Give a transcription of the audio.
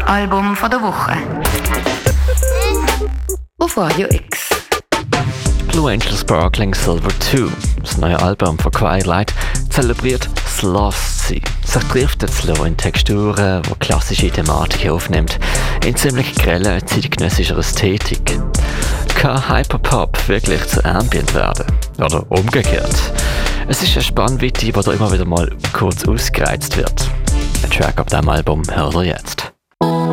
Album von der Woche. Auf Radio X. Blue Angel Sparkling Silver 2, das neue Album von Twilight, zelebriert das Lost-Sein. Sich driften zu lassen in Texturen, die klassische Thematik aufnimmt, in ziemlich grellen, zeitgenössischer Ästhetik. Kann Hyperpop wirklich zu Ambient werden? Oder umgekehrt? Es ist eine Spannweite, die da immer wieder mal kurz ausgereizt wird. Ein Track auf diesem Album hört ihr jetzt.